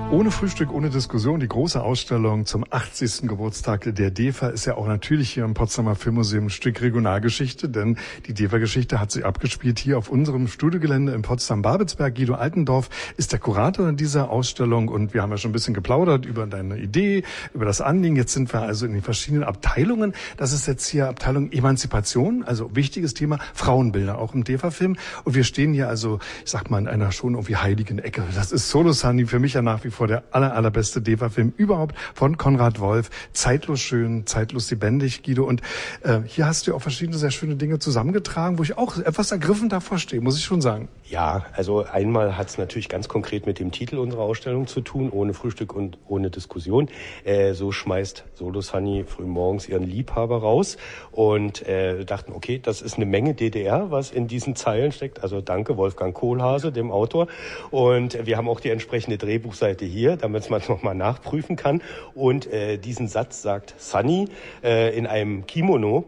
Ohne Frühstück, ohne Diskussion, die große Ausstellung zum 80. Geburtstag der DEFA ist ja auch natürlich hier im Potsdamer Filmmuseum ein Stück Regionalgeschichte, denn die DEFA-Geschichte hat sich abgespielt hier auf unserem Studiogelände in Potsdam-Babelsberg. Guido Altendorf ist der Kurator dieser Ausstellung und wir haben ja schon ein bisschen geplaudert über deine Idee, über das Anliegen. Jetzt sind wir also in den verschiedenen Abteilungen. Das ist jetzt hier Abteilung Emanzipation, also wichtiges Thema, Frauenbilder, auch im DEFA-Film. Und wir stehen hier also, ich sag mal, in einer schon irgendwie heiligen Ecke. Das ist Solo Sunny, für mich ja nach wie vor der allerbeste DEFA-Film überhaupt von Konrad Wolf. Zeitlos schön, zeitlos lebendig, Guido. Und hier hast du auch verschiedene sehr schöne Dinge zusammengetragen, wo ich auch etwas ergriffen davor stehe, muss ich schon sagen. Ja, also einmal hat es natürlich ganz konkret mit dem Titel unserer Ausstellung zu tun, ohne Frühstück und ohne Diskussion. So schmeißt Solo Sunny frühmorgens ihren Liebhaber raus und dachten, okay, das ist eine Menge DDR, was in diesen Zeilen steckt. Also danke Wolfgang Kohlhase, dem Autor. Und wir haben auch die entsprechende Drehbuchseite hier, damit man es nochmal nachprüfen kann. Und diesen Satz sagt Sunny in einem Kimono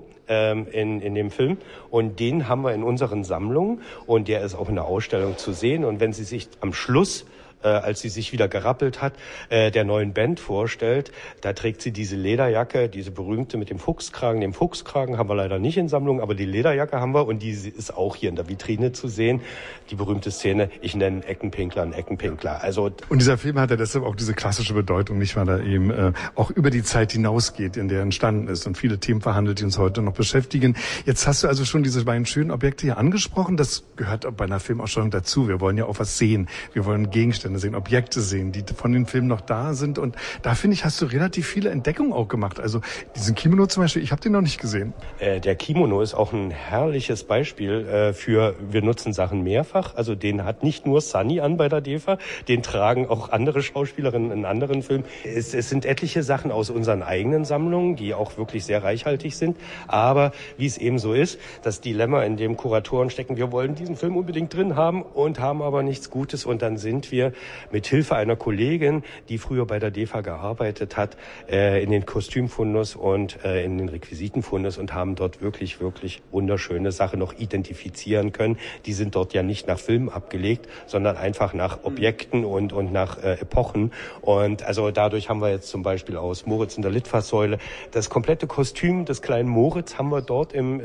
in dem Film. Und den haben wir in unseren Sammlungen. Und der ist auch in der Ausstellung zu sehen. Und wenn Sie sich am Schluss als sie sich wieder gerappelt hat, der neuen Band vorstellt. Da trägt sie diese Lederjacke, diese berühmte mit dem Fuchskragen. Den Fuchskragen haben wir leider nicht in Sammlung, aber die Lederjacke haben wir und die ist auch hier in der Vitrine zu sehen. Die berühmte Szene, ich nenne einen Eckenpinkler einen Eckenpinkler. Also und dieser Film hat ja deshalb auch diese klassische Bedeutung, nicht, weil er eben auch über die Zeit hinausgeht, in der er entstanden ist und viele Themen verhandelt, die uns heute noch beschäftigen. Jetzt hast du also schon diese beiden schönen Objekte hier angesprochen. Das gehört bei einer Filmausstellung dazu. Wir wollen ja auch was sehen. Wir wollen Gegenstände sehen, Objekte sehen, die von den Filmen noch da sind. Und da, finde ich, hast du relativ viele Entdeckungen auch gemacht. Also diesen Kimono zum Beispiel, ich habe den noch nicht gesehen. Der Kimono ist auch ein herrliches Beispiel für, wir nutzen Sachen mehrfach. Also den hat nicht nur Sunny an bei der DEFA, den tragen auch andere Schauspielerinnen in anderen Filmen. Es sind etliche Sachen aus unseren eigenen Sammlungen, die auch wirklich sehr reichhaltig sind. Aber wie es eben so ist, das Dilemma, in dem Kuratoren stecken, wir wollen diesen Film unbedingt drin haben und haben aber nichts Gutes. Und dann sind wir mit Hilfe einer Kollegin, die früher bei der DEFA gearbeitet hat, in den Kostümfundus und in den Requisitenfundus und haben dort wirklich wunderschöne Sachen noch identifizieren können. Die sind dort ja nicht nach Filmen abgelegt, sondern einfach nach Objekten und nach Epochen. Und also dadurch haben wir jetzt zum Beispiel aus Moritz in der Litfaßsäule das komplette Kostüm des kleinen Moritz haben wir dort im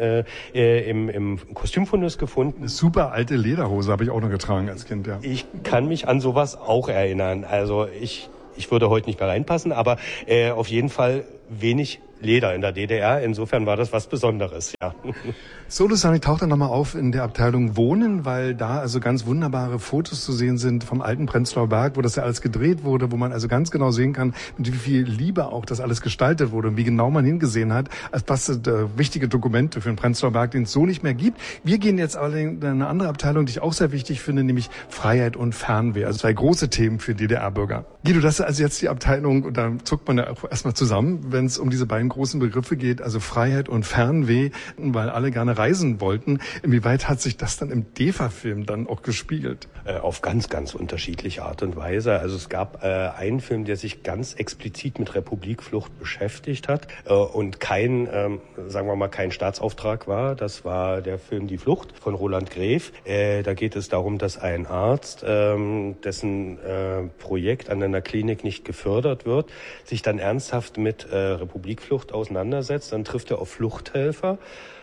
Kostümfundus gefunden. Eine super alte Lederhose habe ich auch noch getragen als Kind, ja. Ich kann mich an sowas auch erinnern. Also ich würde heute nicht mehr reinpassen, aber auf jeden Fall wenig Leder in der DDR. Insofern war das was Besonderes, ja. Solo Sunny taucht dann nochmal auf in der Abteilung Wohnen, weil da also ganz wunderbare Fotos zu sehen sind vom alten Prenzlauer Berg, wo das ja alles gedreht wurde, wo man also ganz genau sehen kann, mit wie viel Liebe auch das alles gestaltet wurde und wie genau man hingesehen hat, als was wichtige Dokumente für den Prenzlauer Berg, den es so nicht mehr gibt. Wir gehen jetzt aber in eine andere Abteilung, die ich auch sehr wichtig finde, nämlich Freiheit und Fernweh. Also zwei große Themen für DDR-Bürger. Guido, das ist also jetzt die Abteilung, und da zuckt man ja auch erstmal zusammen, wenn es um diese beiden großen Begriffe geht, also Freiheit und Fernweh, weil alle gerne reisen wollten. Inwieweit hat sich das dann im DEFA-Film dann auch gespiegelt? Auf ganz unterschiedliche Art und Weise. Also es gab einen Film, der sich ganz explizit mit Republikflucht beschäftigt hat und kein Staatsauftrag war. Das war der Film Die Flucht von Roland Gref. Da geht es darum, dass ein Arzt, dessen Projekt an einer Klinik nicht gefördert wird, sich dann ernsthaft mit Republikflucht auseinandersetzt. Dann trifft er auf Fluchthelfer.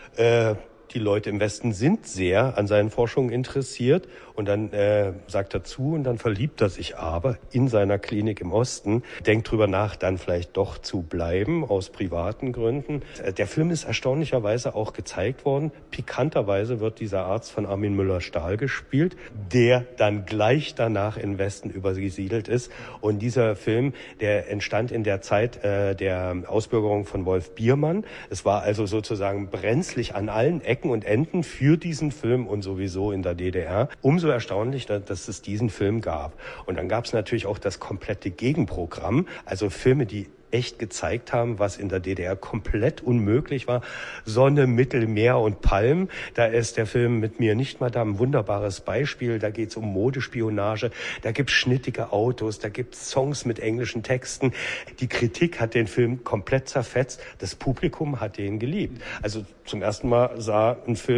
Die Leute im Westen sind sehr an seinen Forschungen interessiert und dann sagt er zu und dann verliebt er sich aber in seiner Klinik im Osten, denkt drüber nach, dann vielleicht doch zu bleiben aus privaten Gründen. Der Film ist erstaunlicherweise auch gezeigt worden. Pikanterweise wird dieser Arzt von Armin Müller-Stahl gespielt, der dann gleich danach in den Westen übergesiedelt ist. Und dieser Film, der entstand in der Zeit der Ausbürgerung von Wolf Biermann. Es war also sozusagen brenzlig an allen Ecken und Enden für diesen Film und sowieso in der DDR. Umso erstaunlicher, dass es diesen Film gab. Und dann gab es natürlich auch das komplette Gegenprogramm, also Filme, die echt gezeigt haben, was in der DDR komplett unmöglich war. Sonne, Mittelmeer und Palm. Da ist der Film Mit mir nicht Madame ein wunderbares Beispiel. Da geht es um Modespionage. Da gibt es schnittige Autos. Da gibt es Songs mit englischen Texten. Die Kritik hat den Film komplett zerfetzt. Das Publikum hat den geliebt. Also zum ersten Mal sah ein Film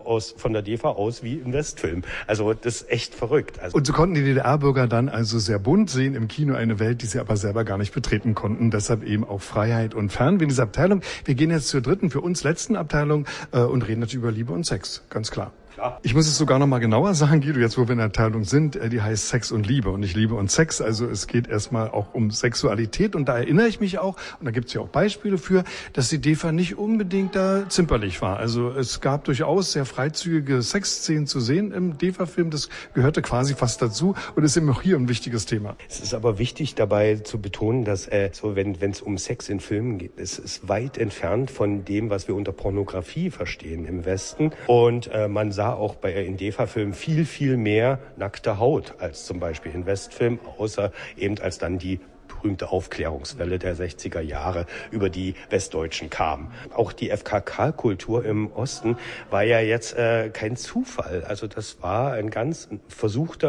von der DEFA aus wie ein Westfilm. Also das ist echt verrückt. Und so konnten die DDR-Bürger dann also sehr bunt sehen im Kino eine Welt, die sie aber selber gar nicht betreten konnten. Deshalb eben auch Freiheit und Fernweh in dieser Abteilung. Wir gehen jetzt zur dritten, für uns letzten Abteilung und reden natürlich über Liebe und Sex, ganz klar. Ich muss es sogar noch mal genauer sagen, Guido, jetzt wo wir in der Abteilung sind, die heißt Sex und Liebe und nicht Liebe und Sex. Also es geht erstmal auch um Sexualität und da erinnere ich mich auch, und da gibt es ja auch Beispiele für, dass die DEFA nicht unbedingt da zimperlich war. Also es gab durchaus sehr freizügige Sexszenen zu sehen im DEFA-Film, das gehörte quasi fast dazu und ist eben auch hier ein wichtiges Thema. Es ist aber wichtig dabei zu betonen, dass wenn es um Sex in Filmen geht, es ist weit entfernt von dem, was wir unter Pornografie verstehen im Westen und man sah auch in DEFA-Filmen viel, viel mehr nackte Haut als zum Beispiel in Westfilmen, außer eben als dann die berühmte Aufklärungswelle der 60er Jahre über die Westdeutschen kam. Auch die FKK-Kultur im Osten war ja jetzt kein Zufall. Also das war ein ganz versucht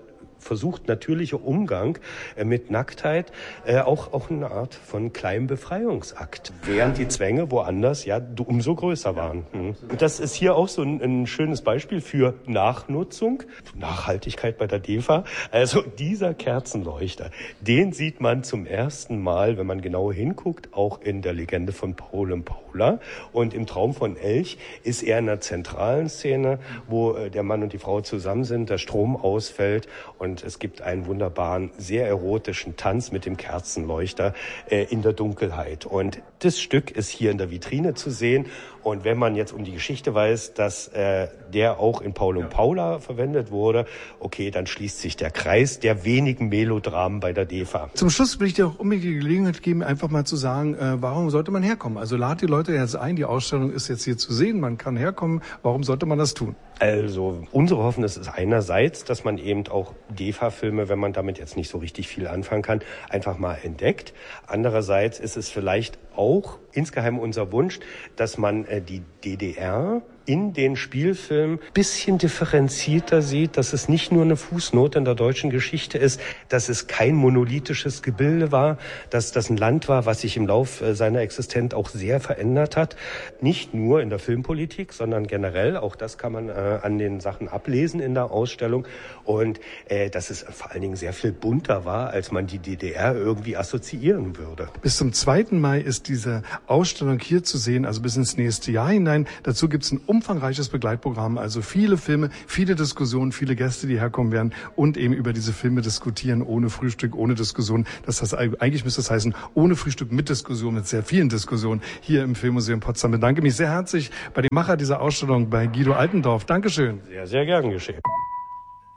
natürlicher Umgang mit Nacktheit, auch eine Art von kleinem Befreiungsakt, während die Zwänge woanders ja umso größer waren. Und das ist hier auch so ein schönes Beispiel für Nachnutzung, Nachhaltigkeit bei der DEFA. Also dieser Kerzenleuchter, den sieht man zum ersten Mal, wenn man genau hinguckt, auch in der Legende von Paul und Paula. Und im Traum von Elch ist er in einer zentralen Szene, wo der Mann und die Frau zusammen sind, der Strom ausfällt und es gibt einen wunderbaren, sehr erotischen Tanz mit dem Kerzenleuchter in der Dunkelheit. Und das Stück ist hier in der Vitrine zu sehen. Und wenn man jetzt um die Geschichte weiß, dass der auch in Paul und Paula verwendet wurde, okay, dann schließt sich der Kreis der wenigen Melodramen bei der DEFA. Zum Schluss will ich dir auch unbedingt die Gelegenheit geben, einfach mal zu sagen, warum sollte man herkommen? Also lad die Leute jetzt ein, die Ausstellung ist jetzt hier zu sehen, man kann herkommen. Warum sollte man das tun? Also unsere Hoffnung ist einerseits, dass man eben auch DEFA-Filme, wenn man damit jetzt nicht so richtig viel anfangen kann, einfach mal entdeckt. Andererseits ist es vielleicht auch insgeheim unser Wunsch, dass man die DDR in den Spielfilmen bisschen differenzierter sieht, dass es nicht nur eine Fußnote in der deutschen Geschichte ist, dass es kein monolithisches Gebilde war, dass das ein Land war, was sich im Lauf seiner Existenz auch sehr verändert hat. Nicht nur in der Filmpolitik, sondern generell. Auch das kann man an den Sachen ablesen in der Ausstellung. Und dass es vor allen Dingen sehr viel bunter war, als man die DDR irgendwie assoziieren würde. Bis zum 2. Mai ist diese Ausstellung hier zu sehen, also bis ins nächste Jahr hinein. Dazu gibt es ein umfangreiches Begleitprogramm, also viele Filme, viele Diskussionen, viele Gäste, die herkommen werden und eben über diese Filme diskutieren, ohne Frühstück, ohne Diskussion. Das heißt, eigentlich müsste es heißen, ohne Frühstück mit Diskussion, mit sehr vielen Diskussionen hier im Filmmuseum Potsdam. Ich bedanke mich sehr herzlich bei dem Macher dieser Ausstellung, bei Guido Altendorf. Dankeschön. Sehr, sehr gern geschehen.